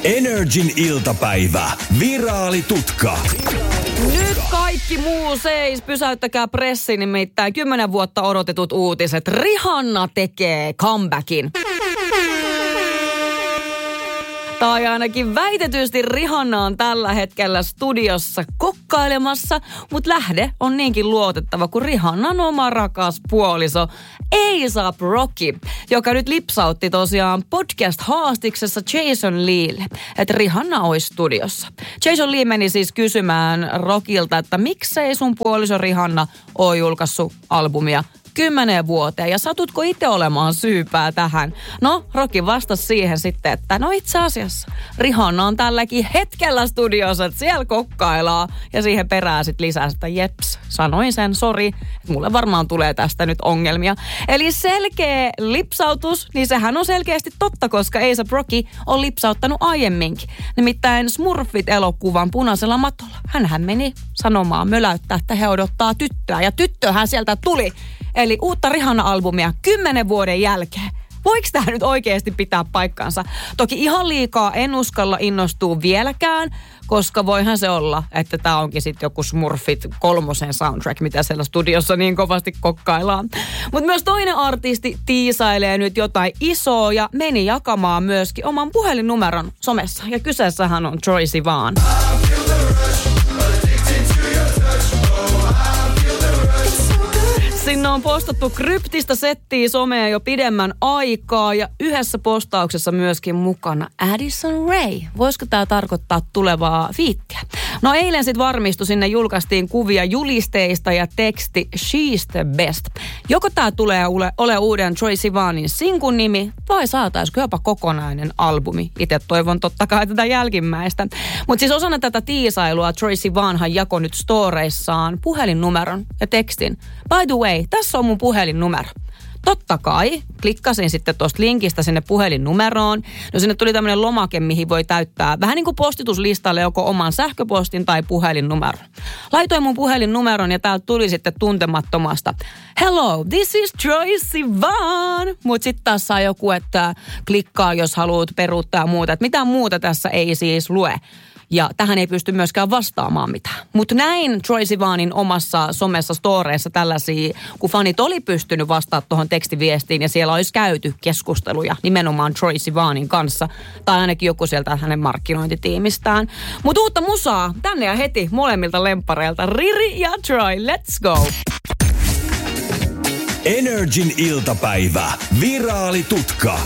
Energin iltapäivä. Viraalitutka. Nyt kaikki muu seis. Pysäyttäkää pressi, nimittäin 10 vuotta odotetut uutiset. Rihanna tekee comebackin. Tai ainakin väitetysti Rihanna on tällä hetkellä studiossa kokkailemassa, mutta lähde on niinkin luotettava kuin Rihannan oma rakas puoliso A$AP Rocky, joka nyt lipsautti tosiaan podcast-haastiksessa Jason Leelle, että Rihanna olisi studiossa. Jason Lee meni siis kysymään Rockilta, että miksei sun puoliso Rihanna ole julkaissut albumia 10 vuoteen ja satutko itse olemaan syypää tähän? No, Rocky vastasi siihen sitten, että no itse asiassa Rihanna on tälläkin hetkellä studiossa, että siellä kokkaillaan ja siihen perään sitten lisää sitä jeps. Sanoin sen, sori, että mulle varmaan tulee tästä nyt ongelmia. Eli selkeä lipsautus, niin sehän on selkeästi totta, koska A$AP Rocky on lipsauttanut aiemminkin. Nimittäin Smurfit-elokuvan Punaisella matolla. Hänhän meni sanomaan möläyttää, että he odottaa tyttöä ja tyttöhän sieltä tuli. Eli uutta Rihanna-albumia 10 vuoden jälkeen. Voiko tämä nyt oikeasti pitää paikkansa? Toki ihan liikaa en uskalla innostua vieläkään, koska voihan se olla, että tämä onkin sitten joku Smurfit 3 soundtrack, mitä siellä studiossa niin kovasti kokkaillaan. Mutta myös toinen artisti tiisailee nyt jotain isoa ja meni jakamaan myöskin oman puhelinnumeron somessa. Ja kyseessähän on Troye Sivan. Sinne on postattu kryptistä settiä somea jo pidemmän aikaa ja yhdessä postauksessa myöskin mukana Addison Rae. Voisiko tämä tarkoittaa tulevaa fiittiä? No eilen sitten varmistui, sinne julkaistiin kuvia julisteista ja teksti She's the Best. Joko tämä tulee ole uuden Troye Sivanin sinkun nimi vai saataisiko jopa kokonainen albumi? Itse toivon totta kai tätä jälkimmäistä. Mutta siis osana tätä tiisailua Troye Sivanhan jakoi nyt storeissaan puhelinnumeron ja tekstin. By the way, tässä on mun puhelinnumero. Totta kai, klikkasin sitten tuosta linkistä sinne puhelinnumeroon. No sinne tuli tämmöinen lomake, mihin voi täyttää vähän niin kuin postituslistalle joko oman sähköpostin tai puhelinnumeron. Laitoin mun puhelinnumeron ja täältä tuli sitten tuntemattomasta. Hello, this is Troye Sivan. Mutta sitten taas saa joku, että klikkaa, jos haluat peruuttaa ja muuta. Että mitään muuta tässä ei siis lue. Ja tähän ei pysty myöskään vastaamaan mitään. Mutta näin Troye Sivanin omassa somessa storeissa tällaisia, kun fanit oli pystynyt vastaamaan tuohon tekstiviestiin ja siellä olisi käyty keskusteluja nimenomaan Troye Sivanin kanssa. Tai ainakin joku sieltä hänen markkinointitiimistään. Mutta uutta musaa tänne ja heti molemmilta lemppareilta. Riri ja Troye, let's go! Energin iltapäivä. Viraalitutka.